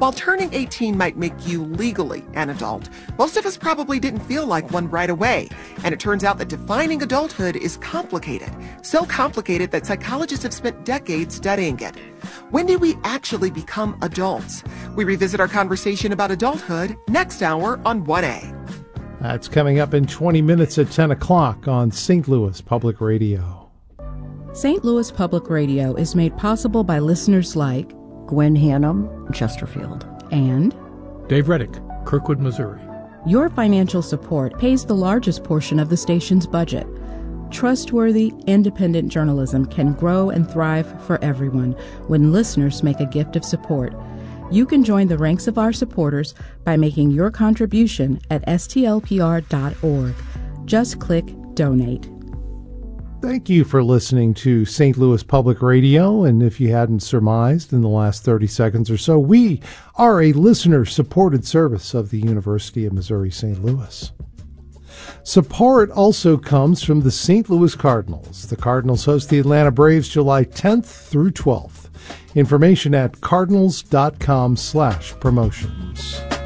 While turning 18 might make you legally an adult, most of us probably didn't feel like one right away. And it turns out that defining adulthood is complicated. So complicated that psychologists have spent decades studying it. When do we actually become adults? We revisit our conversation about adulthood next hour on 1A. That's coming up in 20 minutes at 10 o'clock on St. Louis Public Radio. St. Louis Public Radio is made possible by listeners like Gwen Hannum, Chesterfield, and Dave Reddick, Kirkwood, Missouri. Your financial support pays the largest portion of the station's budget. Trustworthy, independent journalism can grow and thrive for everyone when listeners make a gift of support. You can join the ranks of our supporters by making your contribution at stlpr.org. Just click Donate. Thank you for listening to St. Louis Public Radio, and if you hadn't surmised in the last 30 seconds or so, we are a listener-supported service of the University of Missouri-St. Louis. Support also comes from the St. Louis Cardinals. The Cardinals host the Atlanta Braves July 10th through 12th. Information at cardinals.com/promotions.